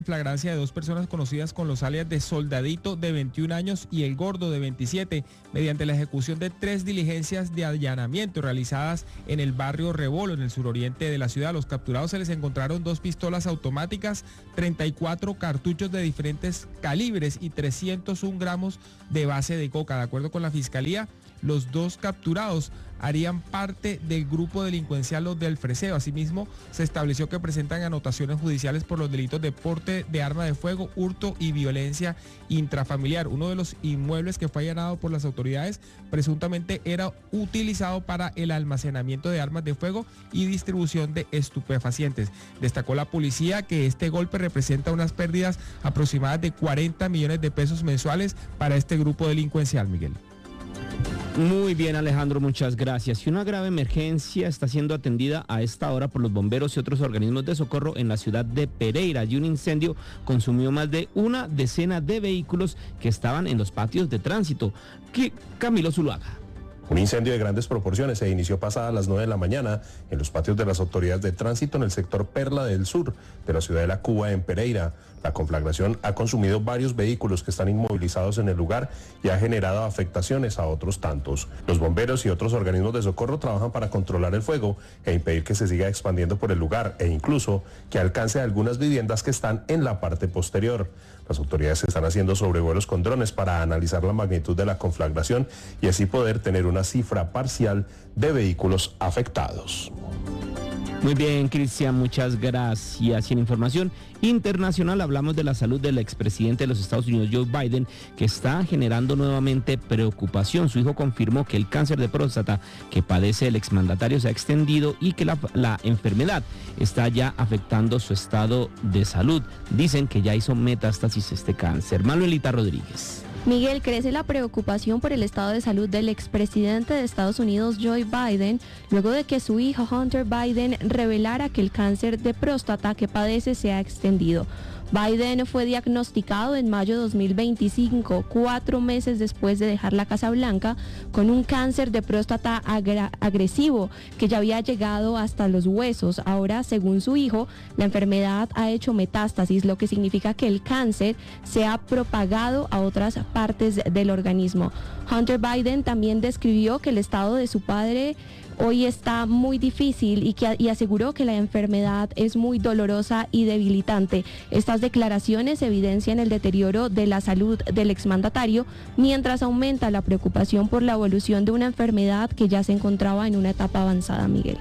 Flagrancia de dos personas conocidas con los alias de Soldadito de 21 años y El Gordo de 27, mediante la ejecución de 3 diligencias de allanamiento realizadas en el barrio Rebolo, en el suroriente de la ciudad. A los capturados se les encontraron 2 pistolas automáticas, 34 cartuchos de diferentes calibres y 301 gramos de base de coca. De acuerdo con la fiscalía, los 2 capturados harían parte del grupo delincuencial Los del Freseo. Asimismo, se estableció que presentan anotaciones judiciales por los delitos de porte de arma de fuego, hurto y violencia intrafamiliar. Uno de los inmuebles que fue allanado por las autoridades presuntamente era utilizado para el almacenamiento de armas de fuego y distribución de estupefacientes. Destacó la policía que este golpe representa unas pérdidas aproximadas de 40 millones de pesos mensuales para este grupo delincuencial, Miguel. Muy bien, Alejandro, muchas gracias. Y una grave emergencia está siendo atendida a esta hora por los bomberos y otros organismos de socorro en la ciudad de Pereira. Y un incendio consumió más de una decena de vehículos que estaban en los patios de tránsito. Camilo Zuluaga. Un incendio de grandes proporciones se inició pasadas las 9 de la mañana en los patios de las autoridades de tránsito en el sector Perla del Sur de la ciudad de La Cuba, en Pereira. La conflagración ha consumido varios vehículos que están inmovilizados en el lugar y ha generado afectaciones a otros tantos. Los bomberos y otros organismos de socorro trabajan para controlar el fuego e impedir que se siga expandiendo por el lugar e incluso que alcance a algunas viviendas que están en la parte posterior. Las autoridades están haciendo sobrevuelos con drones para analizar la magnitud de la conflagración y así poder tener una cifra parcial de vehículos afectados. Muy bien, Cristian, muchas gracias. Y en información internacional hablamos de la salud del expresidente de los Estados Unidos, Joe Biden, que está generando nuevamente preocupación. Su hijo confirmó que el cáncer de próstata que padece el exmandatario se ha extendido y que la enfermedad está ya afectando su estado de salud. Dicen que ya hizo metástasis este cáncer. Manuelita Rodríguez. Miguel, crece la preocupación por el estado de salud del expresidente de Estados Unidos, Joe Biden, luego de que su hijo Hunter Biden revelara que el cáncer de próstata que padece se ha extendido. Biden fue diagnosticado en mayo de 2025, 4 meses después de dejar la Casa Blanca, con un cáncer de próstata agresivo que ya había llegado hasta los huesos. Ahora, según su hijo, la enfermedad ha hecho metástasis, lo que significa que el cáncer se ha propagado a otras partes del organismo. Hunter Biden también describió que el estado de su padre hoy está muy difícil y aseguró que la enfermedad es muy dolorosa y debilitante. Estas declaraciones evidencian el deterioro de la salud del exmandatario, mientras aumenta la preocupación por la evolución de una enfermedad que ya se encontraba en una etapa avanzada, Miguel.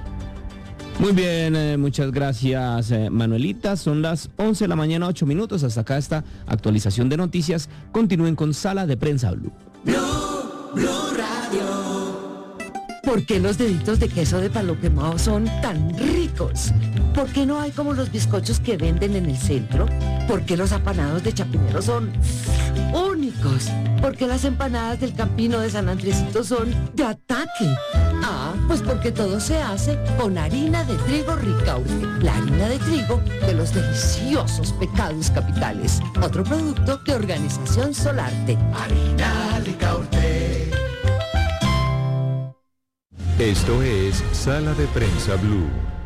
Muy bien, muchas gracias, Manuelita. Son las 11 de la mañana, 8 minutos. Hasta acá esta actualización de noticias. Continúen con Sala de Prensa Blue. Blue Radio. ¿Por qué los deditos de queso de palo quemado son tan ricos? ¿Por qué no hay como los bizcochos que venden en el centro? ¿Por qué los apanados de Chapinero son únicos? ¿Por qué las empanadas del Campino de San Andresito son de ataque? Ah, pues porque todo se hace con harina de trigo Ricaurte, la harina de trigo de los deliciosos pecados capitales. Otro producto que Organización Solarte. Harina Ricaurte. Esto es Sala de Prensa Blue.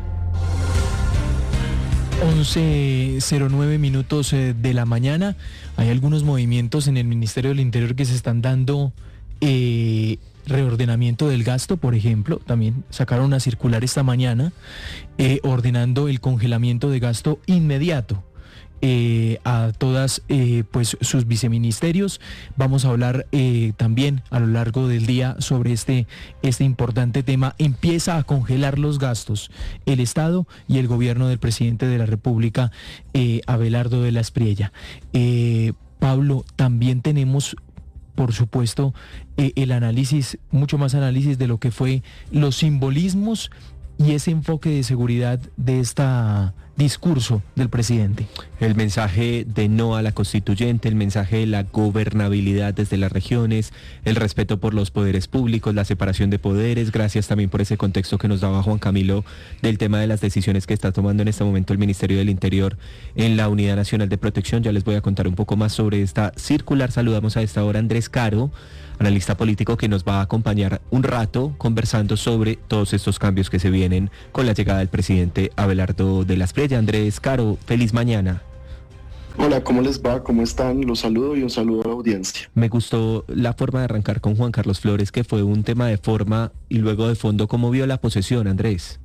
11:09 minutos de la mañana. Hay algunos movimientos en el Ministerio del Interior que se están dando. Reordenamiento del gasto, por ejemplo. También sacaron una circular esta mañana ordenando el congelamiento de gasto inmediato a todas pues sus viceministerios. Vamos a hablar también a lo largo del día sobre este importante tema. Empieza a congelar los gastos el Estado y el gobierno del presidente de la República, Abelardo de la Espriella. Pablo, también tenemos, por supuesto, el análisis, mucho más análisis de lo que fue los simbolismos y ese enfoque de seguridad de este discurso del presidente. El mensaje de no a la constituyente, el mensaje de la gobernabilidad desde las regiones, el respeto por los poderes públicos, la separación de poderes. Gracias también por ese contexto que nos daba Juan Camilo del tema de las decisiones que está tomando en este momento el Ministerio del Interior en la Unidad Nacional de Protección. Ya les voy a contar un poco más sobre esta circular. Saludamos a esta hora a Andrés Caro, analista político, que nos va a acompañar un rato conversando sobre todos estos cambios que se vienen con la llegada del presidente Abelardo de la Espriella. Andrés Caro, feliz mañana. Hola, ¿cómo les va? ¿Cómo están? Los saludo y un saludo a la audiencia. Me gustó la forma de arrancar con Juan Carlos Flores, que fue un tema de forma y luego de fondo. ¿Cómo vio la posesión, Andrés?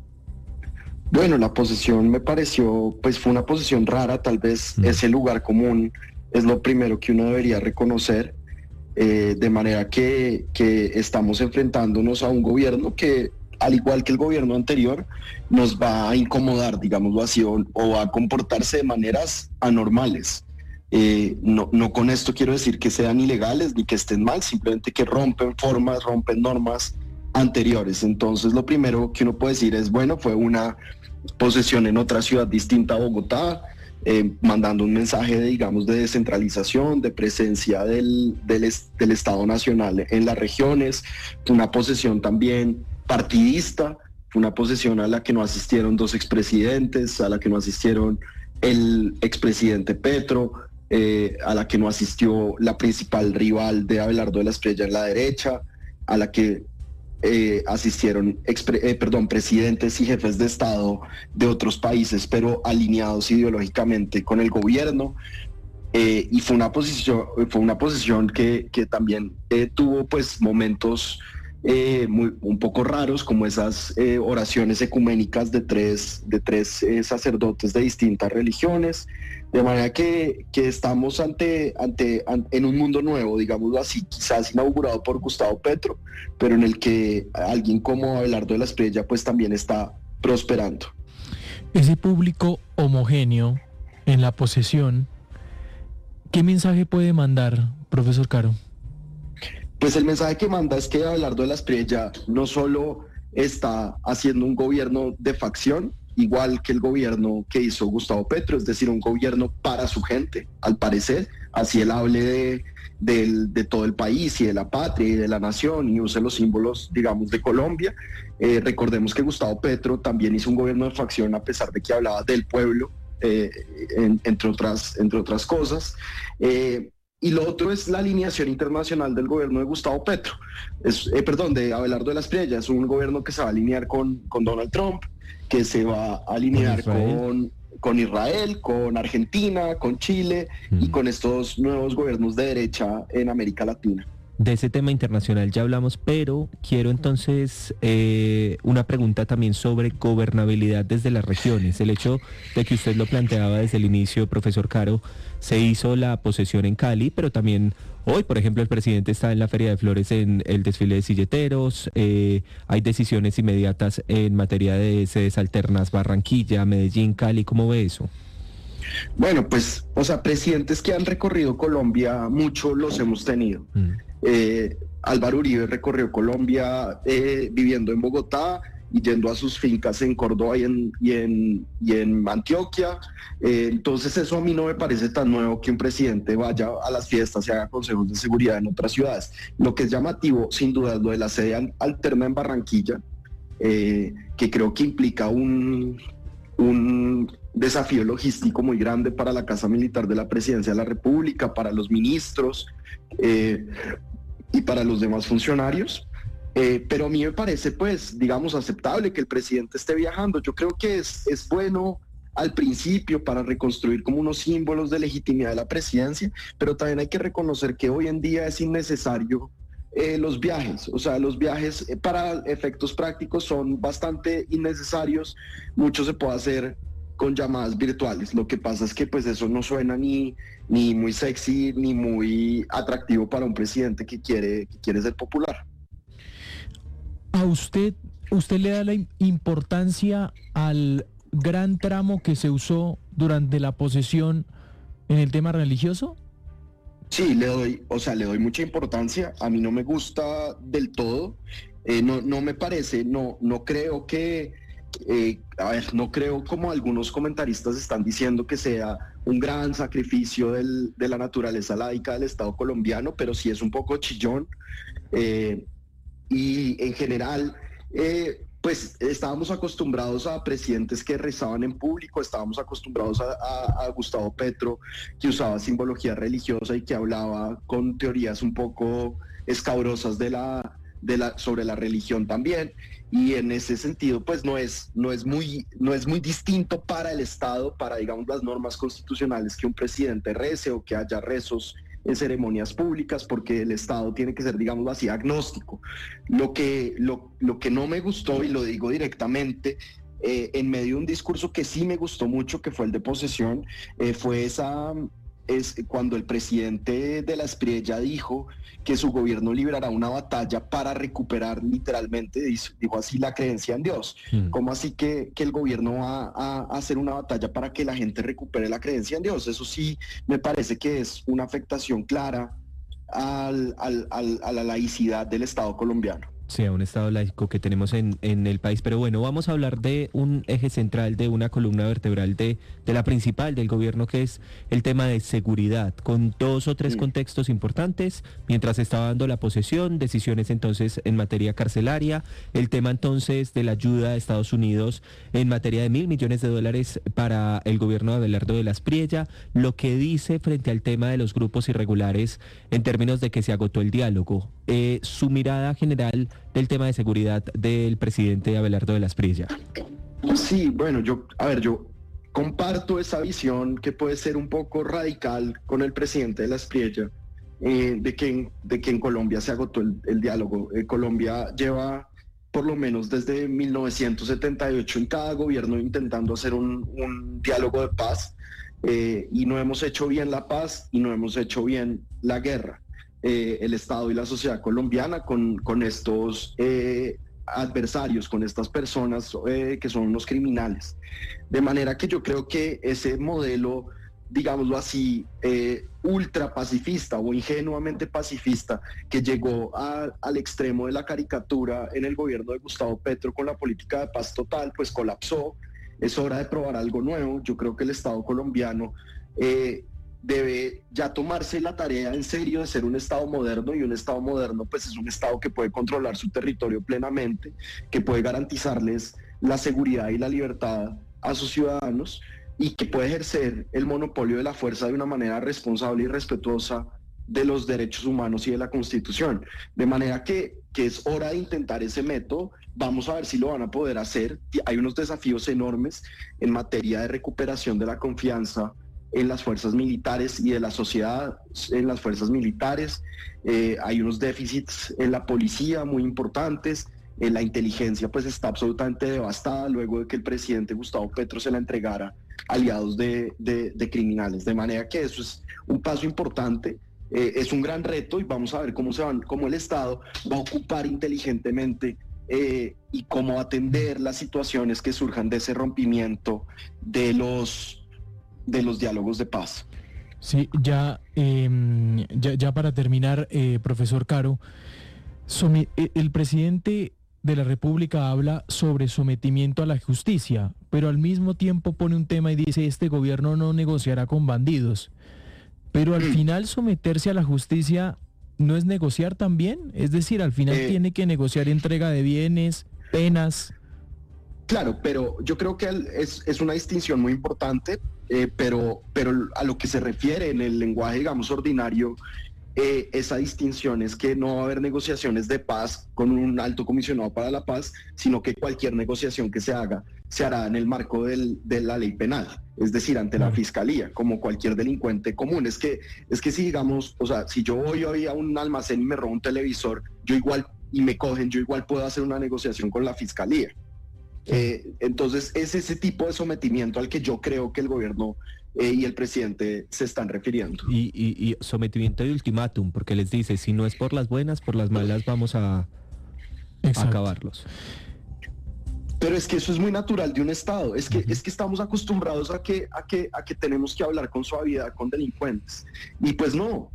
Bueno, la posesión me pareció, pues fue una posesión rara, tal vez ese lugar común es lo primero que uno debería reconocer, de manera que estamos enfrentándonos a un gobierno que, al igual que el gobierno anterior, nos va a incomodar, digámoslo así, o va a comportarse de maneras anormales. No con esto quiero decir que sean ilegales ni que estén mal, simplemente que rompen formas, rompen normas anteriores. Entonces lo primero que uno puede decir es, bueno, fue una posesión en otra ciudad distinta a Bogotá, mandando un mensaje, digamos, de descentralización, de presencia del Estado Nacional en las regiones, una posesión también partidista, una posesión a la que no asistieron 2 expresidentes, a la que no asistieron el expresidente Petro, a la que no asistió la principal rival de Abelardo de la Espriella en la derecha, a la que asistieron presidentes y jefes de Estado de otros países, pero alineados ideológicamente con el gobierno. Y fue una posición que también tuvo pues momentos un poco raros, como esas oraciones ecuménicas de tres sacerdotes de distintas religiones, de manera que estamos en un mundo nuevo, digámoslo así, quizás inaugurado por Gustavo Petro, pero en el que alguien como Abelardo de la Espriella pues también está prosperando. Ese público homogéneo en la posesión, ¿qué mensaje puede mandar, profesor Caro? Pues el mensaje que manda es que Abelardo de la Espriella no solo está haciendo un gobierno de facción, igual que el gobierno que hizo Gustavo Petro, es decir, un gobierno para su gente, al parecer, así él hable de todo el país y de la patria y de la nación y use los símbolos, digamos, de Colombia. Recordemos que Gustavo Petro también hizo un gobierno de facción a pesar de que hablaba del pueblo, entre otras cosas. Y lo otro es la alineación internacional del gobierno de Gustavo Petro, de Abelardo de la Espriella. Es un gobierno que se va a alinear con Donald Trump, que se va a alinear con Israel, con Argentina, con Chile y con estos nuevos gobiernos de derecha en América Latina. De ese tema internacional ya hablamos, pero quiero entonces una pregunta también sobre gobernabilidad desde las regiones. El hecho de que usted lo planteaba desde el inicio, profesor Caro, se hizo la posesión en Cali, pero también hoy, por ejemplo, el presidente está en la Feria de Flores en el desfile de silleteros, hay decisiones inmediatas en materia de sedes alternas, Barranquilla, Medellín, Cali. ¿Cómo ve eso? Bueno, pues, presidentes que han recorrido Colombia, muchos los hemos tenido. Álvaro Uribe recorrió Colombia viviendo en Bogotá y yendo a sus fincas en Córdoba y en Antioquia. Entonces eso a mí no me parece tan nuevo que un presidente vaya a las fiestas y haga consejos de seguridad en otras ciudades. Lo que es llamativo, sin duda, es lo de la sede alterna en Barranquilla, que creo que implica un desafío logístico muy grande para la Casa Militar de la Presidencia de la República, para los ministros y para los demás funcionarios. Pero a mí me parece, pues, digamos, aceptable que el presidente esté viajando. Yo creo que es bueno al principio para reconstruir como unos símbolos de legitimidad de la presidencia, pero también hay que reconocer que hoy en día es innecesario los viajes. O sea, los viajes para efectos prácticos son bastante innecesarios. Mucho se puede hacer con llamadas virtuales. Lo que pasa es que pues eso no suena ni muy sexy ni muy atractivo para un presidente que quiere ser popular. ¿A usted le da la importancia al gran tramo que se usó durante la posesión en el tema religioso? Sí, le doy mucha importancia. A mí no me gusta del todo. No me parece, no creo que, no creo, como algunos comentaristas están diciendo, que sea un gran sacrificio de la naturaleza laica del Estado colombiano, pero sí es un poco chillón. Y en general, pues estábamos acostumbrados a presidentes que rezaban en público, estábamos acostumbrados a Gustavo Petro, que usaba simbología religiosa y que hablaba con teorías un poco escabrosas sobre la religión también. y en ese sentido pues no es muy distinto para el Estado, para digamos las normas constitucionales, que un presidente rece o que haya rezos en ceremonias públicas, porque el Estado tiene que ser, digamos así, agnóstico. Lo que no me gustó, y lo digo directamente, en medio de un discurso que sí me gustó mucho, que fue el de posesión, fue cuando el presidente de la Espriella dijo que su gobierno librará una batalla para recuperar, literalmente dijo así, la creencia en Dios. ¿Cómo así que el gobierno va a hacer una batalla para que la gente recupere la creencia en Dios? Eso sí me parece que es una afectación clara a la laicidad del Estado colombiano. Sí, a un Estado laico que tenemos en el país. Pero bueno, vamos a hablar de un eje central, de una columna vertebral de la principal del gobierno, que es el tema de seguridad, con 2 o 3 contextos importantes. Mientras estaba dando la posesión, decisiones entonces en materia carcelaria, el tema entonces de la ayuda de Estados Unidos en materia de $1.000 millones para el gobierno de Abelardo de la Espriella, lo que dice frente al tema de los grupos irregulares en términos de que se agotó el diálogo. Su mirada general del tema de seguridad del presidente Abelardo de la Espriella. Sí, bueno, yo comparto esa visión que puede ser un poco radical con el presidente de la Espriella, de que en Colombia se agotó el diálogo. Colombia lleva por lo menos desde 1978 en cada gobierno intentando hacer un diálogo de paz, y no hemos hecho bien la paz y no hemos hecho bien la guerra. El Estado y la sociedad colombiana con estos adversarios, con estas personas que son unos criminales. De manera que yo creo que ese modelo, digámoslo así, ultra pacifista o ingenuamente pacifista, que llegó al extremo de la caricatura en el gobierno de Gustavo Petro con la política de paz total, pues colapsó. Es hora de probar algo nuevo. Yo creo que el Estado colombiano debe ya tomarse la tarea en serio de ser un Estado moderno, y un Estado moderno pues es un Estado que puede controlar su territorio plenamente, que puede garantizarles la seguridad y la libertad a sus ciudadanos, y que puede ejercer el monopolio de la fuerza de una manera responsable y respetuosa de los derechos humanos y de la Constitución. De manera que es hora de intentar ese método. Vamos a ver si lo van a poder hacer. Hay unos desafíos enormes en materia de recuperación de la confianza en las fuerzas militares y de la sociedad en las fuerzas militares. Hay unos déficits en la policía muy importantes. La inteligencia pues está absolutamente devastada luego de que el presidente Gustavo Petro se la entregara a aliados de criminales. De manera que eso es un paso importante. Es un gran reto, y vamos a ver cómo el Estado va a ocupar inteligentemente y cómo atender las situaciones que surjan de ese rompimiento de los diálogos de paz. Sí, ya para terminar, profesor Caro, el presidente de la República habla sobre sometimiento a la justicia, pero al mismo tiempo pone un tema y dice: este gobierno no negociará con bandidos. Pero al final someterse a la justicia no es negociar también, es decir, al final tiene que negociar entrega de bienes, penas. Claro, pero yo creo que es una distinción muy importante, pero a lo que se refiere en el lenguaje, digamos, ordinario, esa distinción es que no va a haber negociaciones de paz con un alto comisionado para la paz, sino que cualquier negociación que se haga se hará en el marco de la ley penal, es decir, ante la fiscalía, como cualquier delincuente común. Es que si, digamos, o sea, si yo voy hoy a un almacén y me robo un televisor, yo igual puedo hacer una negociación con la fiscalía. Entonces es ese tipo de sometimiento al que yo creo que el gobierno y el presidente se están refiriendo. Y sometimiento de ultimátum, porque les dice: si no es por las buenas, por las malas vamos a acabarlos. Pero es que eso es muy natural de un Estado. Es que estamos acostumbrados a que tenemos que hablar con suavidad con delincuentes, y pues no.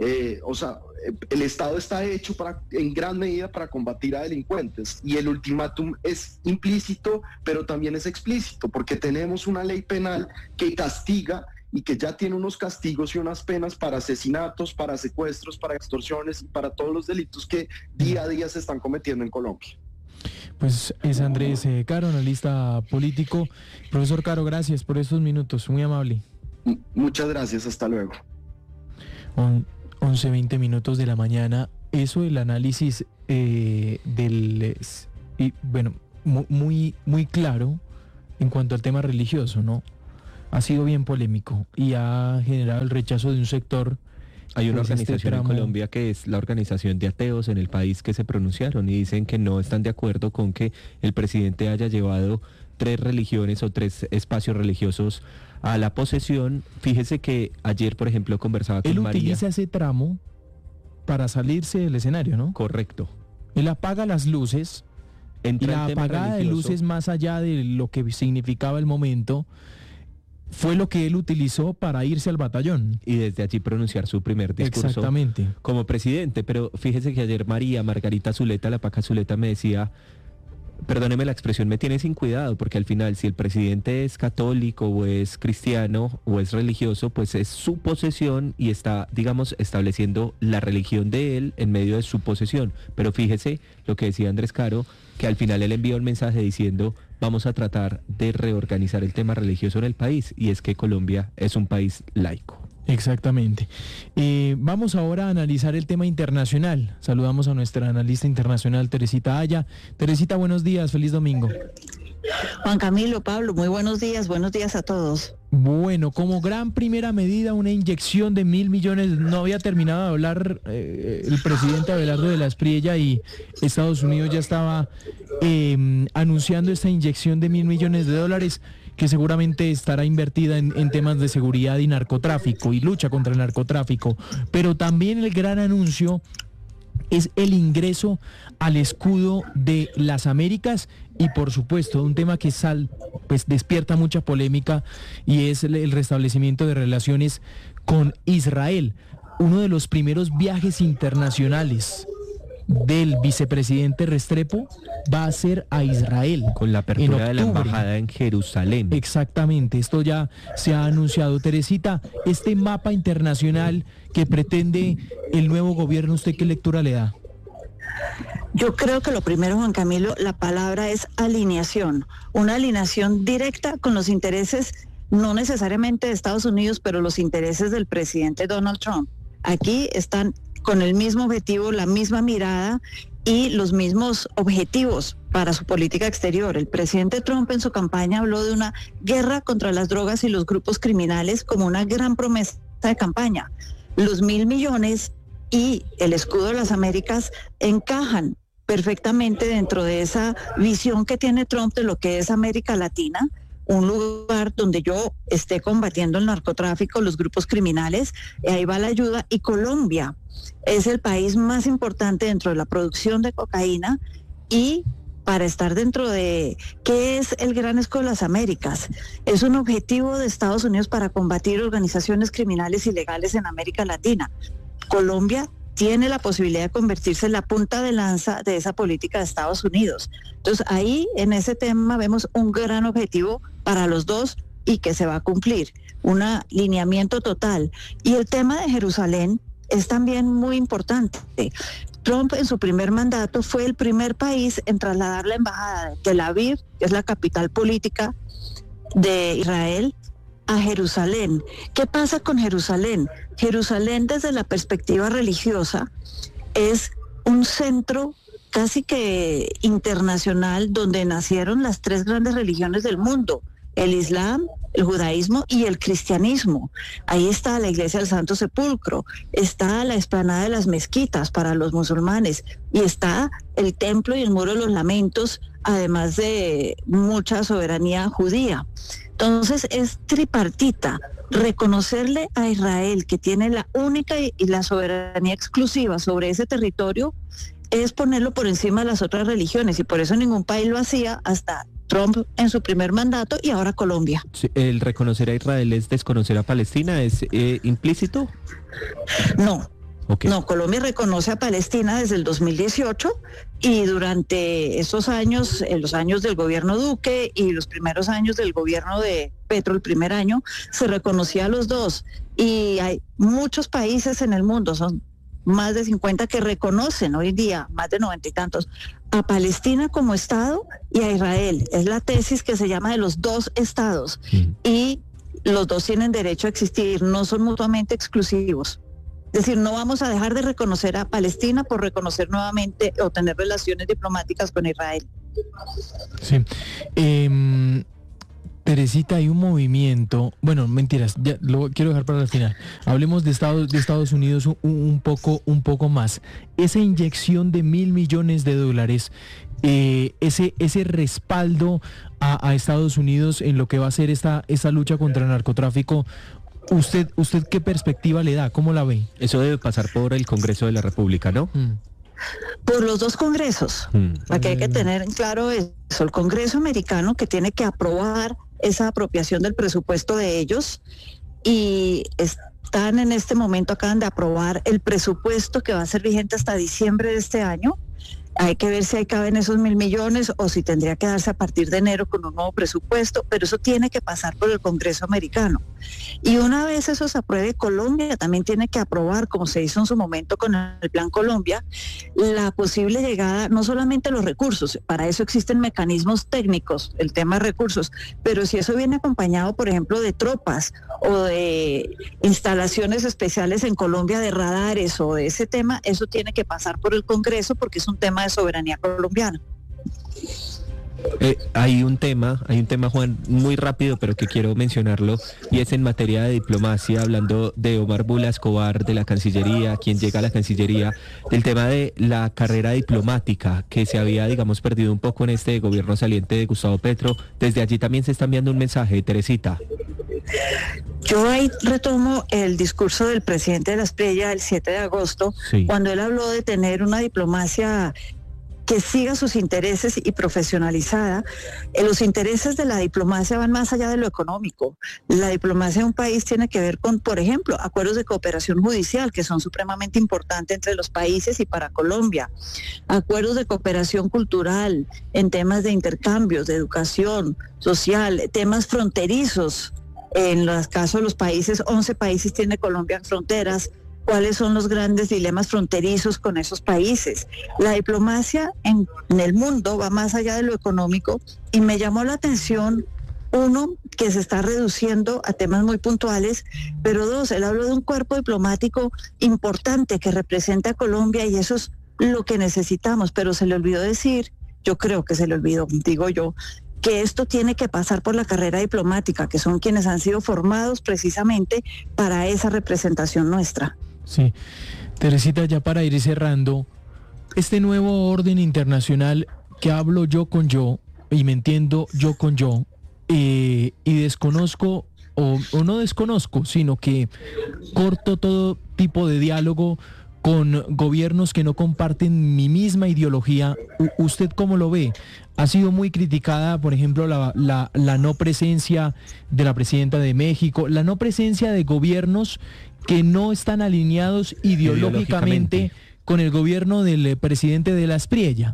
El Estado está hecho en gran medida para combatir a delincuentes, y el ultimátum es implícito, pero también es explícito, porque tenemos una ley penal que castiga y que ya tiene unos castigos y unas penas para asesinatos, para secuestros, para extorsiones y para todos los delitos que día a día se están cometiendo en Colombia. Pues es Andrés Caro, analista político. Profesor Caro, gracias por estos minutos, muy amable. Muchas gracias, hasta luego. 11:20 de la mañana. Eso, el análisis del y bueno, muy claro en cuanto al tema religioso, ¿no? Ha sido bien polémico y ha generado el rechazo de un sector. Hay una organización en Colombia que es la Organización de Ateos en el país que se pronunciaron y dicen que no están de acuerdo con que el presidente haya llevado 3 religiones o 3 espacios religiosos a la posesión. Fíjese que ayer, por ejemplo, conversaba con María. Él utiliza ese tramo para salirse del escenario, ¿no? Correcto. Él apaga las luces y la apagada de luces, más allá de lo que significaba el momento, fue lo que él utilizó para irse al batallón. Y desde allí pronunciar su primer discurso. Exactamente. Como presidente. Pero fíjese que ayer Margarita Zuleta, la Paca Zuleta, me decía, perdóneme la expresión, me tiene sin cuidado, porque al final si el presidente es católico o es cristiano o es religioso, pues es su posesión y está, digamos, estableciendo la religión de él en medio de su posesión. Pero fíjese lo que decía Andrés Caro, que al final él envió un mensaje diciendo: vamos a tratar de reorganizar el tema religioso en el país, y es que Colombia es un país laico. Exactamente. Vamos ahora a analizar el tema internacional. Saludamos a nuestra analista internacional, Teresita Aya. Teresita, buenos días, feliz domingo. Juan Camilo, Pablo, muy buenos días a todos. Bueno, como gran primera medida, una inyección de 1.000 millones, no había terminado de hablar el presidente Abelardo de la Espriella y Estados Unidos ya estaba anunciando esta inyección de 1.000 millones de dólares que seguramente estará invertida en temas de seguridad y narcotráfico y lucha contra el narcotráfico, pero también el gran anuncio es el ingreso al escudo de las Américas y por supuesto un tema que pues despierta mucha polémica y es el restablecimiento de relaciones con Israel. Uno de los primeros viajes internacionales del vicepresidente Restrepo va a ser a Israel. Con la apertura de la embajada en Jerusalén. Exactamente, esto ya se ha anunciado. Teresita, este mapa internacional que pretende el nuevo gobierno, ¿usted qué lectura le da? Yo creo que lo primero, Juan Camilo, la palabra es alineación. Una alineación directa con los intereses, no necesariamente de Estados Unidos, pero los intereses del presidente Donald Trump. Aquí están con el mismo objetivo, la misma mirada y los mismos objetivos para su política exterior. El presidente Trump en su campaña habló de una guerra contra las drogas y los grupos criminales como una gran promesa de campaña. Los 1.000 millones y el escudo de las Américas encajan perfectamente dentro de esa visión que tiene Trump de lo que es América Latina, un lugar donde yo esté combatiendo el narcotráfico, los grupos criminales, ahí va la ayuda. Y Colombia es el país más importante dentro de la producción de cocaína y para estar dentro de ¿qué es el Gran Escudo de las Américas? Es un objetivo de Estados Unidos para combatir organizaciones criminales ilegales en América Latina. Colombia tiene la posibilidad de convertirse en la punta de lanza de esa política de Estados Unidos. Entonces ahí en ese tema vemos un gran objetivo para los dos y que se va a cumplir, un alineamiento total. Y el tema de Jerusalén es también muy importante. Trump en su primer mandato fue el primer país en trasladar la embajada de Tel Aviv, que es la capital política de Israel, a Jerusalén. ¿Qué pasa con Jerusalén? Jerusalén desde la perspectiva religiosa es un centro casi que internacional donde nacieron las 3 grandes religiones del mundo, el Islam, el judaísmo y el cristianismo. Ahí está la iglesia del Santo Sepulcro, está la explanada de las mezquitas para los musulmanes y está el templo y el muro de los lamentos, además de mucha soberanía judía. Entonces es tripartita, reconocerle a Israel que tiene la única y la soberanía exclusiva sobre ese territorio es ponerlo por encima de las otras religiones y por eso ningún país lo hacía hasta Trump en su primer mandato y ahora Colombia. Sí, ¿el reconocer a Israel es desconocer a Palestina? ¿Es implícito? No. Okay. No, Colombia reconoce a Palestina desde el 2018 y durante esos años, en los años del gobierno Duque y los primeros años del gobierno de Petro, el primer año, se reconocía a los dos. Y hay muchos países en el mundo, son más de 50 que reconocen hoy día, más de 90 y tantos, a Palestina como Estado y a Israel. Es la tesis que se llama de los 2 estados y los dos tienen derecho a existir, no son mutuamente exclusivos. Es decir, no vamos a dejar de reconocer a Palestina por reconocer nuevamente o tener relaciones diplomáticas con Israel. Sí. Teresita, hay un movimiento, bueno, mentiras, ya lo quiero dejar para el final. Hablemos de Estados Unidos un poco más. Esa inyección de $1.000 millones, ese respaldo a Estados Unidos en lo que va a ser esta lucha contra el narcotráfico, ¿usted qué perspectiva le da? ¿Cómo la ve? Eso debe pasar por el Congreso de la República, ¿no? Por los dos congresos. Aquí hay que tener en claro eso. El Congreso americano, que tiene que aprobar esa apropiación del presupuesto de ellos, y están en este momento, acaban de aprobar el presupuesto que va a ser vigente hasta diciembre de este año. Hay que ver si ahí caben esos $1.000 millones o si tendría que darse a partir de enero con un nuevo presupuesto, pero eso tiene que pasar por el Congreso americano. Y una vez eso se apruebe, Colombia también tiene que aprobar, como se hizo en su momento con el Plan Colombia, la posible llegada, no solamente los recursos, para eso existen mecanismos técnicos, el tema de recursos, pero si eso viene acompañado, por ejemplo, de tropas o de instalaciones especiales en Colombia de radares o de ese tema, eso tiene que pasar por el Congreso porque es un tema de soberanía colombiana. Hay un tema, Juan, muy rápido, pero que quiero mencionarlo, y es en materia de diplomacia, hablando de Omar Bula Escobar, de la Cancillería, quien llega a la Cancillería, del tema de la carrera diplomática, que se había, digamos, perdido un poco en este gobierno saliente de Gustavo Petro. Desde allí también se está enviando un mensaje, Teresita. Yo ahí retomo el discurso del presidente de la Espriella el 7 de agosto, sí, cuando él habló de tener una diplomacia que siga sus intereses y profesionalizada. Los intereses de la diplomacia van más allá de lo económico. La diplomacia de un país tiene que ver con, por ejemplo, acuerdos de cooperación judicial, que son supremamente importantes entre los países y para Colombia. Acuerdos de cooperación cultural en temas de intercambios, de educación social, temas fronterizos. En los casos de los países, 11 países tiene Colombia fronteras. ¿Cuáles son los grandes dilemas fronterizos con esos países? La diplomacia en el mundo va más allá de lo económico, y me llamó la atención, uno, que se está reduciendo a temas muy puntuales, pero dos, él habló de un cuerpo diplomático importante que representa a Colombia, y eso es lo que necesitamos, pero se le olvidó decir, yo creo que se le olvidó, digo yo, que esto tiene que pasar por la carrera diplomática, que son quienes han sido formados precisamente para esa representación nuestra. Sí, Teresita, ya para ir cerrando, este nuevo orden internacional que hablo yo con yo, y me entiendo yo con yo, y desconozco, o no desconozco, sino que corto todo tipo de diálogo con gobiernos que no comparten mi misma ideología. ¿Usted cómo lo ve? Ha sido muy criticada, por ejemplo, la no presencia de la presidenta de México, la no presencia de gobiernos que no están alineados ideológicamente con el gobierno del presidente de la Espriella.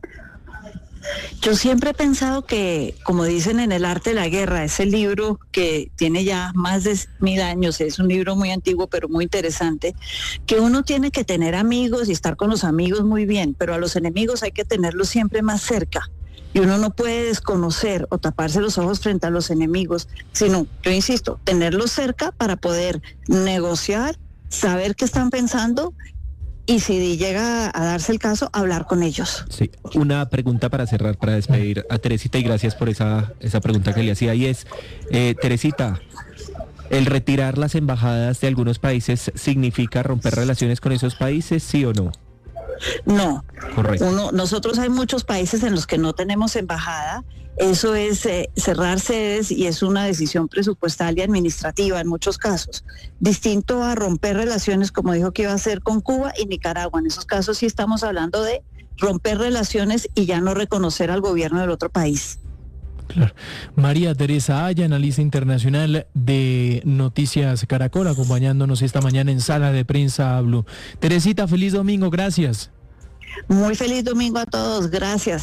Yo siempre he pensado que, como dicen en El arte de la guerra, ese libro que tiene ya más de 1000 años, es un libro muy antiguo pero muy interesante, que uno tiene que tener amigos y estar con los amigos muy bien, pero a los enemigos hay que tenerlos siempre más cerca. Y uno no puede desconocer o taparse los ojos frente a los enemigos, sino, yo insisto, tenerlos cerca para poder negociar, saber qué están pensando, y si llega a darse el caso, hablar con ellos. Sí, una pregunta para cerrar, para despedir a Teresita, y gracias por esa pregunta que le hacía, y es, Teresita, ¿el retirar las embajadas de algunos países significa romper relaciones con esos países, sí o no? No. Correcto. Nosotros hay muchos países en los que no tenemos embajada. Eso es cerrar sedes, y es una decisión presupuestal y administrativa en muchos casos. Distinto a romper relaciones, como dijo que iba a hacer con Cuba y Nicaragua. En esos casos sí estamos hablando de romper relaciones y ya no reconocer al gobierno del otro país. Claro. María Teresa Aya, analista internacional de Noticias Caracol, acompañándonos esta mañana en Sala de Prensa Blue. Teresita, feliz domingo, gracias. Muy feliz domingo a todos, gracias.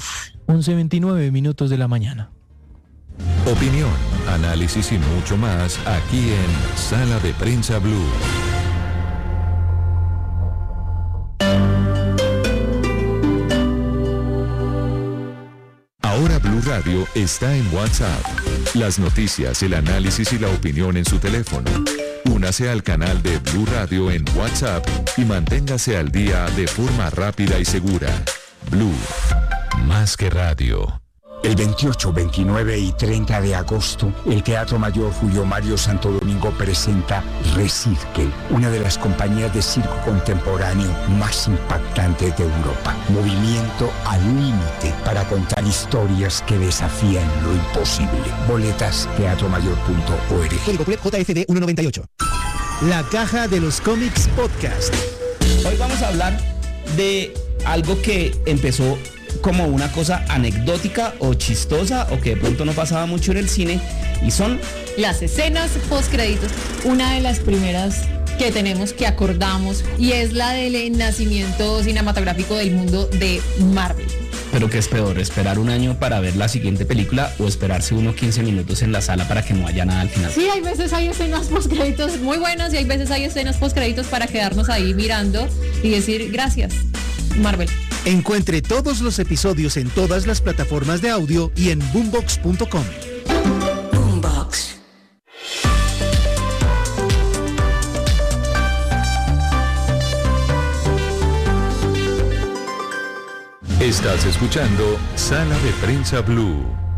11:29 de la mañana. Opinión, análisis y mucho más aquí en Sala de Prensa Blue. Ahora Blue Radio está en WhatsApp. Las noticias, el análisis y la opinión en su teléfono. Únase al canal de Blue Radio en WhatsApp y manténgase al día de forma rápida y segura. Blue, más que radio. El 28, 29 y 30 de agosto, el Teatro Mayor Julio Mario Santo Domingo presenta Recirque, una de las compañías de circo contemporáneo más impactantes de Europa. Movimiento al límite para contar historias que desafían lo imposible. Boletas teatromayor.org. Código PULEP JFD 198. La Caja de los Cómics Podcast. Hoy vamos a hablar de algo que empezó como una cosa anecdótica o chistosa o que de pronto no pasaba mucho en el cine, y son las escenas postcréditos. Una de las primeras que tenemos, que acordamos, y es la del nacimiento cinematográfico del mundo de Marvel. Pero ¿qué es peor? ¿Esperar un año para ver la siguiente película o esperarse unos 15 minutos en la sala para que no haya nada al final? Sí, hay veces hay escenas postcréditos muy buenas y hay veces hay escenas postcréditos para quedarnos ahí mirando y decir gracias, Marvel. Encuentre todos los episodios en todas las plataformas de audio y en boombox.com. Boombox. Estás escuchando Sala de Prensa Blue.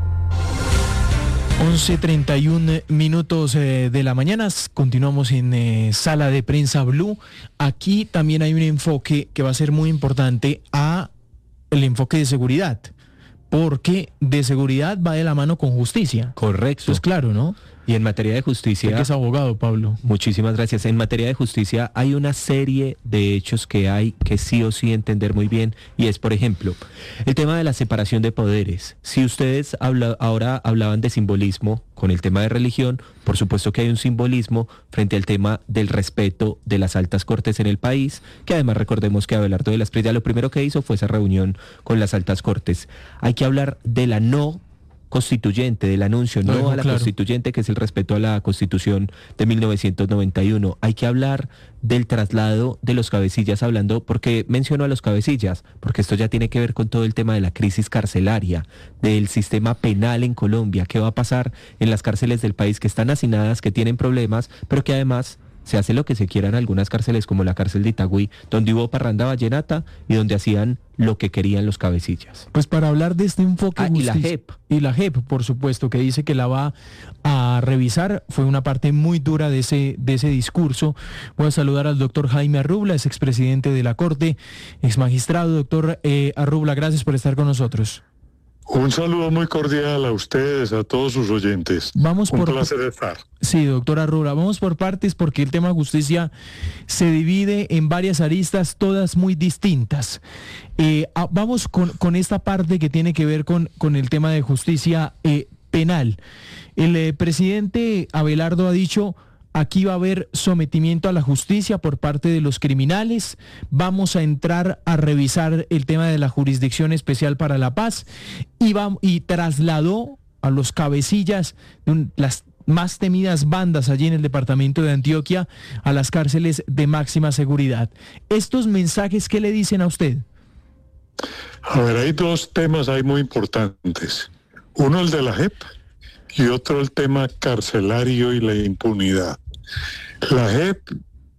11:31 minutos de la mañana, continuamos en Sala de Prensa Blue. Aquí también hay un enfoque que va a ser muy importante a el enfoque de seguridad, porque de seguridad va de la mano con justicia. Correcto. Eso es claro, ¿no? Y en materia de justicia... Usted que es abogado, Pablo. Muchísimas gracias. En materia de justicia hay una serie de hechos que hay que sí o sí entender muy bien, y es, por ejemplo, el tema de la separación de poderes. Si ustedes ahora hablaban de simbolismo con el tema de religión, por supuesto que hay un simbolismo frente al tema del respeto de las altas cortes en el país, que además recordemos que Abelardo de las Prida lo primero que hizo fue esa reunión con las altas cortes. Hay que hablar de la no constituyente, del anuncio no a la constituyente, que es el respeto a la Constitución de 1991. Hay que hablar del traslado de los cabecillas, hablando, porque menciono a los cabecillas, porque esto ya tiene que ver con todo el tema de la crisis carcelaria, del sistema penal en Colombia. ¿Qué va a pasar en las cárceles del país que están hacinadas, que tienen problemas, pero que además se hace lo que se quiera en algunas cárceles, como la cárcel de Itagüí, donde hubo parranda vallenata y donde hacían lo que querían los cabecillas? Pues para hablar de este enfoque... y la JEP. Y la JEP, por supuesto, que dice que la va a revisar. Fue una parte muy dura de ese discurso. Voy a saludar al doctor Jaime Arrubla, es expresidente de la Corte, exmagistrado. Doctor Arrubla, gracias por estar con nosotros. Un saludo muy cordial a ustedes, a todos sus oyentes. Un placer estar. Sí, doctora Arrubla, vamos por partes, porque el tema de justicia se divide en varias aristas, todas muy distintas. Vamos con esta parte que tiene que ver con el tema de justicia penal. El presidente Abelardo ha dicho: aquí va a haber sometimiento a la justicia por parte de los criminales. Vamos a entrar a revisar el tema de la Jurisdicción Especial para la Paz y trasladó a los cabecillas de las más temidas bandas allí en el departamento de Antioquia a las cárceles de máxima seguridad. ¿Estos mensajes qué le dicen a usted? A ver, hay dos temas ahí muy importantes. Uno el de la JEP y otro el tema carcelario y la impunidad. La JEP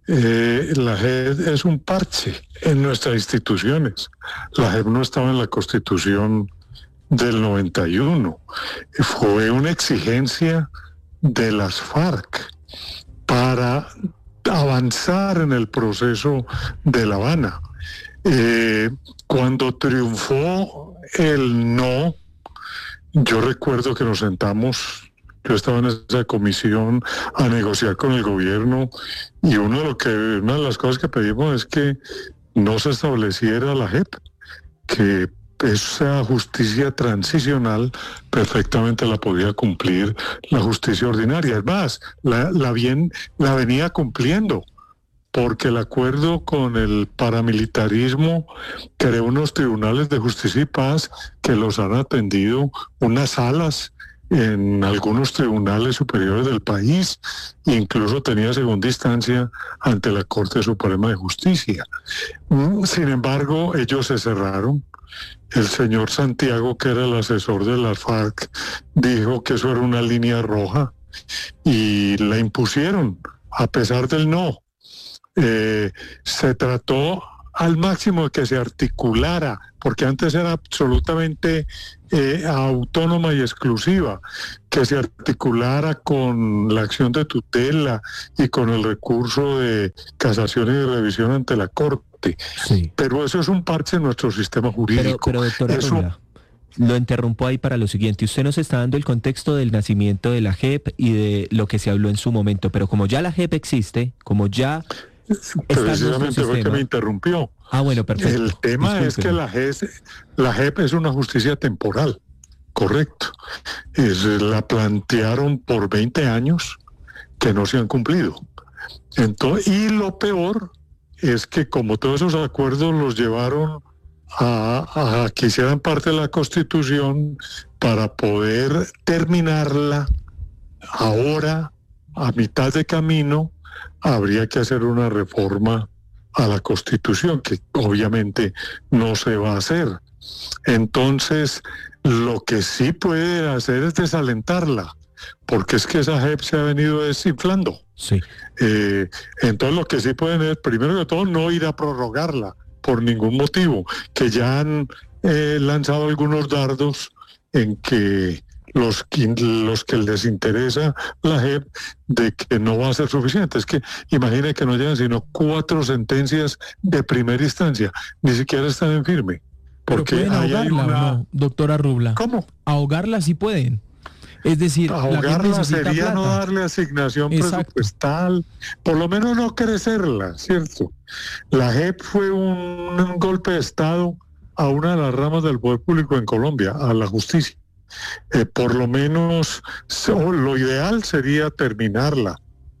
es un parche en nuestras instituciones. La JEP no estaba en la Constitución del 91. Fue una exigencia de las FARC para avanzar en el proceso de La Habana. Cuando triunfó el no, yo recuerdo que nos sentamos. Yo estaba en esa comisión a negociar con el gobierno, y una de las cosas que pedimos es que no se estableciera la JEP, que esa justicia transicional perfectamente la podía cumplir la justicia ordinaria. Es más, la venía cumpliendo, porque el acuerdo con el paramilitarismo creó unos tribunales de justicia y paz que los han atendido unas salas en algunos tribunales superiores del país, incluso tenía segunda instancia ante la Corte Suprema de Justicia. Sin embargo, ellos se cerraron. El señor Santiago, que era el asesor de las FARC, dijo que eso era una línea roja y la impusieron, a pesar del no. Se trató al máximo de que se articulara, porque antes era absolutamente autónoma y exclusiva, que se articulara con la acción de tutela y con el recurso de casación y de revisión ante la Corte. Sí. Pero eso es un parche en nuestro sistema jurídico. Pero doctora Rubla, lo interrumpo ahí para lo siguiente. Usted nos está dando el contexto del nacimiento de la JEP y de lo que se habló en su momento, pero como ya la JEP existe, como ya... Precisamente fue que me interrumpió. Ah, bueno, perfecto. El tema es que la JEP es una justicia temporal, correcto. La plantearon por 20 años que no se han cumplido. Entonces, y lo peor es que como todos esos acuerdos los llevaron a que hicieran parte de la Constitución para poder terminarla ahora, a mitad de camino, habría que hacer una reforma a la Constitución, que obviamente no se va a hacer. Entonces, lo que sí puede hacer es desalentarla, porque es que esa JEP se ha venido desinflando. Sí. Entonces, lo que sí pueden es, primero que todo, no ir a prorrogarla por ningún motivo, que ya han lanzado algunos dardos en que los que les interesa la JEP de que no va a ser suficiente. Es que imagine que no llegan sino 4 sentencias de primera instancia, ni siquiera están en firme. Porque pueden ahogarla, ¿o no, doctora Rubla? ¿Cómo? Ahogarla sí pueden. Es decir, ahogarla sería no darle asignación presupuestal, por lo menos no crecerla, ¿cierto? La JEP fue un golpe de Estado a una de las ramas del poder público en Colombia, a la justicia. Por lo menos lo ideal sería terminarla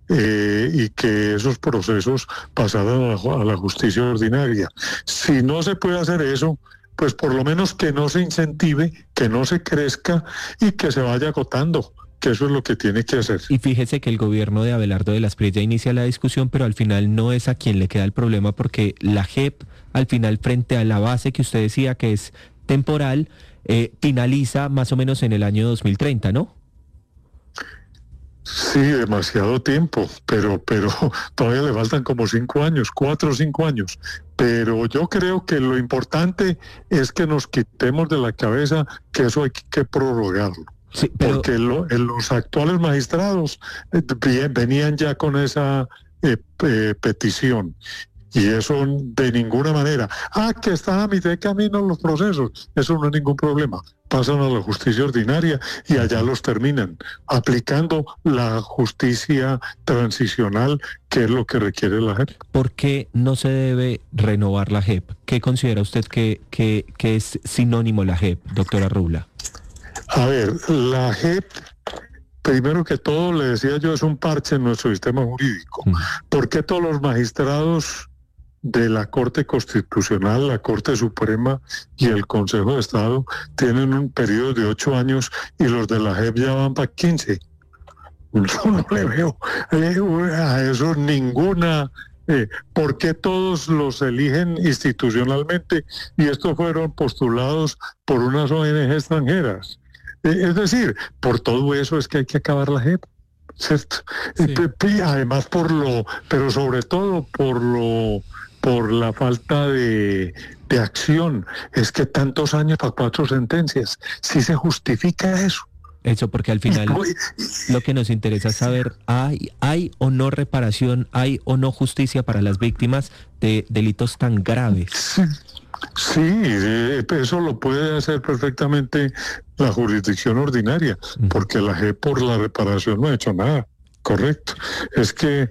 y que esos procesos pasaran a la justicia ordinaria. Si no se puede hacer eso, pues por lo menos que no se incentive, que no se crezca y que se vaya acotando, que eso es lo que tiene que hacer. Y fíjese que el gobierno de Abelardo de la Espriella inicia la discusión, pero al final no es a quien le queda el problema, porque la JEP, al final, frente a la base que usted decía que es temporal, finaliza más o menos en el año 2030, ¿no? Sí, demasiado tiempo, pero todavía le faltan como 5 años, 4 o 5 años. Pero yo creo que lo importante es que nos quitemos de la cabeza que eso hay que prorrogarlo. Sí, porque los actuales magistrados venían ya con esa petición. Y eso de ninguna manera. Que están a mitad de camino los procesos. Eso no es ningún problema. Pasan a la justicia ordinaria y allá los terminan, aplicando la justicia transicional, que es lo que requiere la JEP. ¿Por qué no se debe renovar la JEP? ¿Qué considera usted que es sinónimo la JEP, doctora Rubla? A ver, la JEP, primero que todo, le decía yo, es un parche en nuestro sistema jurídico. ¿Por qué todos los magistrados de la Corte Constitucional, la Corte Suprema y el Consejo de Estado tienen un periodo de 8 años y los de la JEP ya van para 15? Yo no le veo a eso ninguna... ¿Por qué todos los eligen institucionalmente y estos fueron postulados por unas ONG extranjeras? Es decir, por todo eso es que hay que acabar la JEP, ¿cierto? Sí. Además pero sobre todo por la falta de acción. Es que tantos años para 4 sentencias, ¿sí se justifica eso? Eso, porque al final lo que nos interesa es saber, ¿hay o no reparación, hay o no justicia para las víctimas de delitos tan graves? Sí, eso lo puede hacer perfectamente la jurisdicción ordinaria, porque la JEP por la reparación no ha hecho nada. Correcto. Es que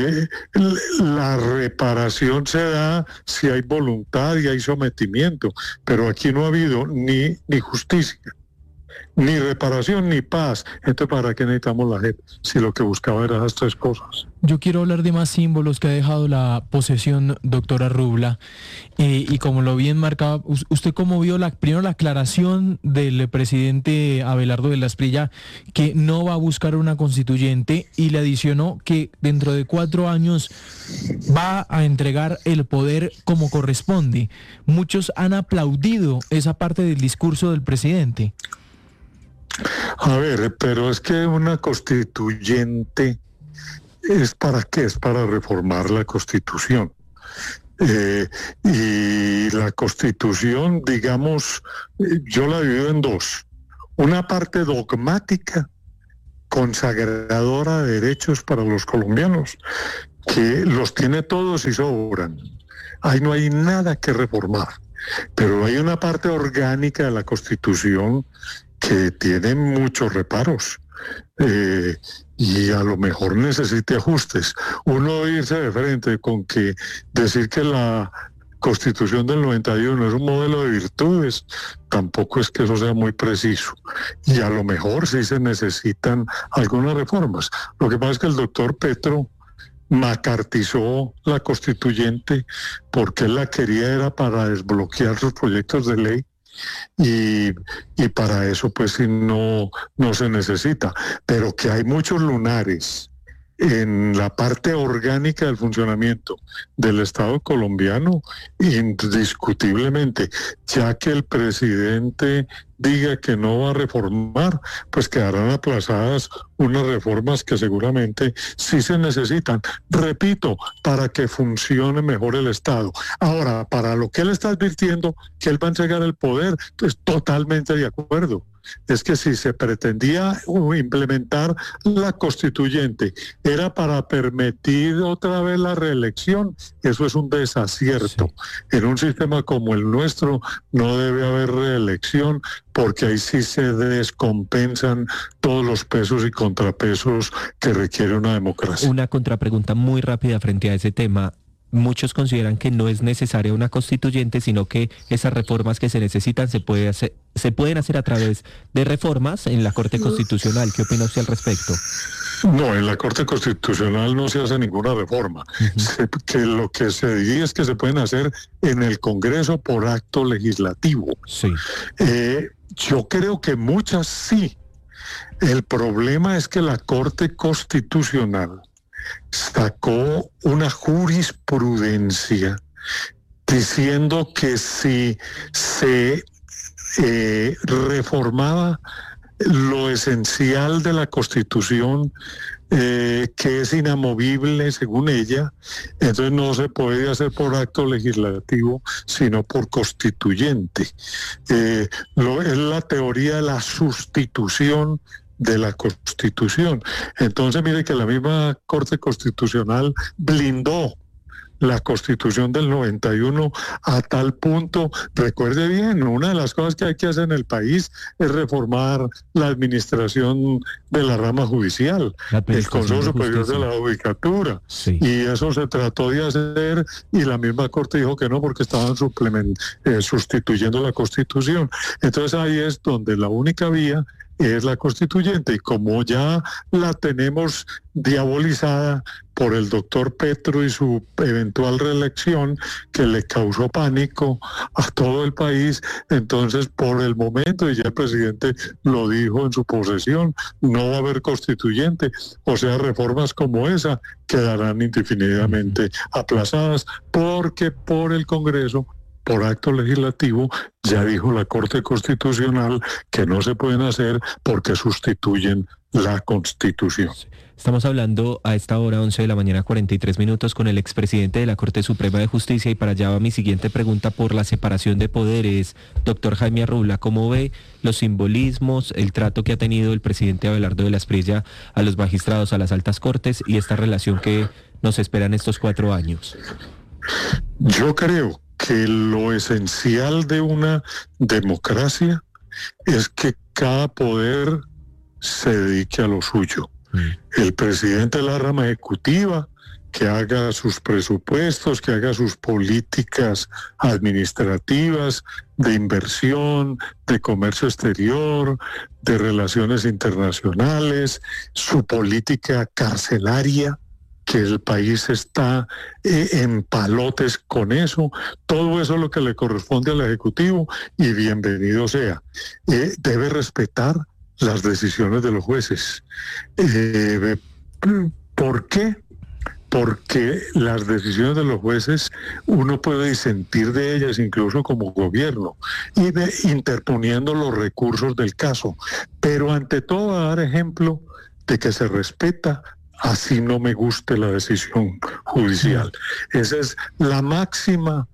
la reparación se da si hay voluntad y hay sometimiento, pero aquí no ha habido ni justicia, ni reparación, ni paz. Entonces, ¿para qué necesitamos la JEP si lo que buscaba era esas 3 cosas? Yo quiero hablar de más símbolos que ha dejado la posesión, doctora Rubla, y como lo bien marcaba, ¿usted cómo vio primero la aclaración del presidente Abelardo de la Espriella que no va a buscar una constituyente, y le adicionó que dentro de 4 años va a entregar el poder como corresponde? Muchos han aplaudido esa parte del discurso del presidente. A ver, pero es que una constituyente ¿es para qué? Es para reformar la Constitución. Y la Constitución, digamos, yo la divido en dos. Una parte dogmática, consagradora de derechos para los colombianos, que los tiene todos y sobran. Ahí no hay nada que reformar. Pero hay una parte orgánica de la Constitución que tiene muchos reparos. Y a lo mejor necesite ajustes. Uno irse de frente con que decir que la Constitución del 91 es un modelo de virtudes, tampoco es que eso sea muy preciso. Y a lo mejor sí se necesitan algunas reformas. Lo que pasa es que el doctor Petro macartizó la constituyente porque él la quería era para desbloquear sus proyectos de ley. Y para eso pues sí no se necesita, pero que hay muchos lunares en la parte orgánica del funcionamiento del Estado colombiano, indiscutiblemente, ya que el presidente diga que no va a reformar, pues quedarán aplazadas unas reformas que seguramente sí se necesitan, repito, para que funcione mejor el Estado. Ahora, para lo que él está advirtiendo, que él va a entregar el poder, pues totalmente de acuerdo. Es que si se pretendía implementar la constituyente, era para permitir otra vez la reelección, eso es un desacierto. Sí. En un sistema como el nuestro no debe haber reelección, porque ahí sí se descompensan todos los pesos y contrapesos que requiere una democracia. Una contrapregunta muy rápida frente a ese tema. Muchos consideran que no es necesaria una constituyente, sino que esas reformas que se necesitan se pueden hacer a través de reformas en la Corte Constitucional. ¿Qué opina usted al respecto? No, en la Corte Constitucional no se hace ninguna reforma. Que lo que se diría es que se pueden hacer en el Congreso por acto legislativo. Sí. Yo creo que muchas sí. El problema es que la Corte Constitucional sacó una jurisprudencia diciendo que si se reformaba lo esencial de la Constitución, que es inamovible según ella, entonces no se puede hacer por acto legislativo, sino por constituyente. Es la teoría de la sustitución de la Constitución. Entonces mire que la misma Corte Constitucional blindó la Constitución del 91 a tal punto, recuerde bien, una de las cosas que hay que hacer en el país es reformar la administración de la rama judicial, el Consejo Superior de la Judicatura, sí. Y eso se trató de hacer y la misma Corte dijo que no porque estaban sustituyendo la Constitución. Entonces ahí es donde la única vía es la constituyente, y como ya la tenemos diabolizada por el doctor Petro y su eventual reelección que le causó pánico a todo el país, entonces por el momento, y ya el presidente lo dijo en su posesión, no va a haber constituyente, o sea, reformas como esa quedarán indefinidamente aplazadas porque por el Congreso, por acto legislativo, ya dijo la Corte Constitucional que no se pueden hacer porque sustituyen la Constitución. Estamos hablando a esta hora, 11 de la mañana, 43 minutos, con el expresidente de la Corte Suprema de Justicia, y para allá va mi siguiente pregunta por la separación de poderes. Doctor Jaime Arrula, ¿cómo ve los simbolismos, el trato que ha tenido el presidente Abelardo de la Espriella a los magistrados, a las altas cortes, y esta relación que nos espera en estos 4 años? Yo creo que lo esencial de una democracia es que cada poder se dedique a lo suyo. El presidente de la rama ejecutiva que haga sus presupuestos, que haga sus políticas administrativas, de inversión, de comercio exterior, de relaciones internacionales, su política carcelaria, que el país está en palotes con eso. Todo eso es lo que le corresponde al Ejecutivo y bienvenido sea. Debe respetar las decisiones de los jueces. ¿Por qué? Porque las decisiones de los jueces uno puede disentir de ellas incluso como gobierno y interponiendo los recursos del caso. Pero ante todo dar ejemplo de que se respeta así no me guste la decisión judicial. Esa es la máxima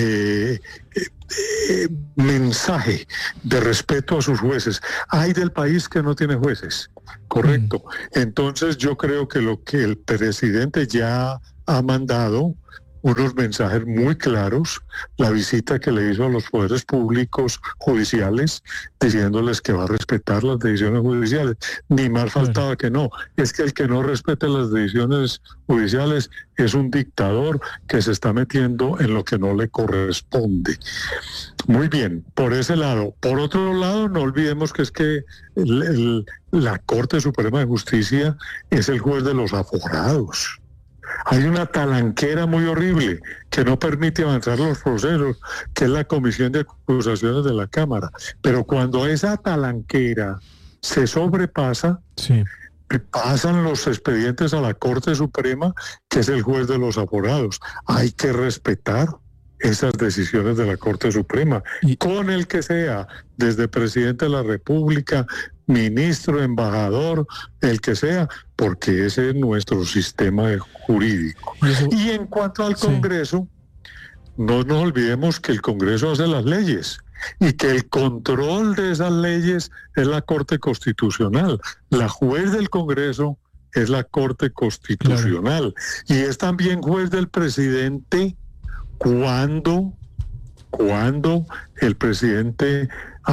mensaje de respeto a sus jueces. Hay del país que no tiene jueces, correcto. Entonces yo creo que lo que el presidente ya ha mandado unos mensajes muy claros, la visita que le hizo a los poderes públicos judiciales, diciéndoles que va a respetar las decisiones judiciales. Ni más faltaba que no. Es que el que no respete las decisiones judiciales es un dictador que se está metiendo en lo que no le corresponde. Muy bien, por ese lado. Por otro lado, no olvidemos que es que la Corte Suprema de Justicia es el juez de los aforados. Hay una talanquera muy horrible que no permite avanzar los procesos, que es la Comisión de Acusaciones de la Cámara. Pero cuando esa talanquera se sobrepasa, pasan los expedientes a la Corte Suprema, que es el juez de los aforados. Hay que respetar esas decisiones de la Corte Suprema, con el que sea, desde presidente de la República, ministro, embajador, el que sea, porque ese es nuestro sistema jurídico. Y en cuanto al Congreso, no nos olvidemos que el Congreso hace las leyes y que el control de esas leyes es la Corte Constitucional. La juez del Congreso es la Corte Constitucional y es también juez del presidente cuando el presidente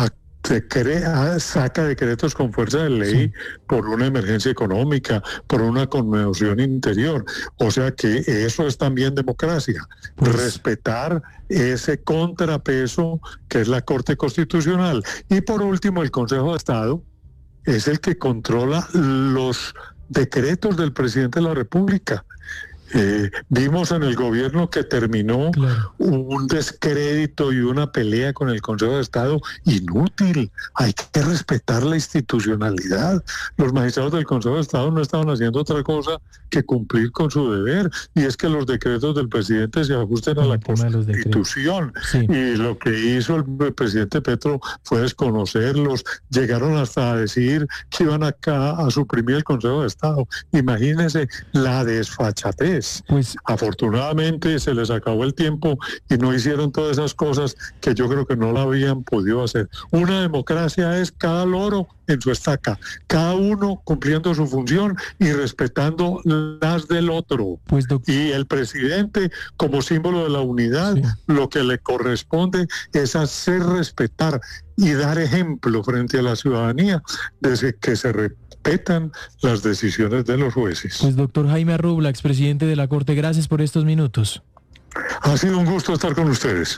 saca decretos con fuerza de ley por una emergencia económica, por una conmoción interior. O sea que eso es también democracia. Respetar ese contrapeso que es la Corte Constitucional. Y por último, el Consejo de Estado es el que controla los decretos del presidente de la República. Vimos en el gobierno que terminó un descrédito y una pelea con el Consejo de Estado inútil. Hay que respetar la institucionalidad. Los magistrados del Consejo de Estado no estaban haciendo otra cosa que cumplir con su deber, y es que los decretos del presidente se ajusten a la Constitución. Y lo que hizo el presidente Petro fue desconocerlos. Llegaron hasta a decir que iban acá a suprimir el Consejo de Estado. Imagínense la desfachatez. Afortunadamente se les acabó el tiempo y no hicieron todas esas cosas que yo creo que no la habían podido hacer. Una democracia es cada loro en su estaca, cada uno cumpliendo su función y respetando las del otro. Y el presidente, como símbolo de la unidad, lo que le corresponde es hacer respetar y dar ejemplo frente a la ciudadanía desde que se respetan las decisiones de los jueces. Pues doctor Jaime Arrubla, expresidente de la Corte, gracias por estos minutos. Ha sido un gusto estar con ustedes.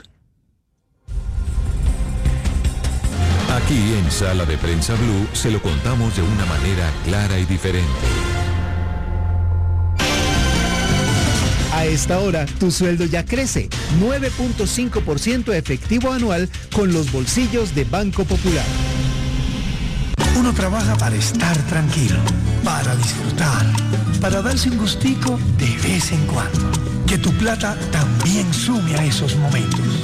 Aquí en Sala de Prensa Blue se lo contamos de una manera clara y diferente. A esta hora, tu sueldo ya crece, 9.5% efectivo anual con los bolsillos de Banco Popular. Uno trabaja para estar tranquilo, para disfrutar, para darse un gustico de vez en cuando. Que tu plata también sume a esos momentos.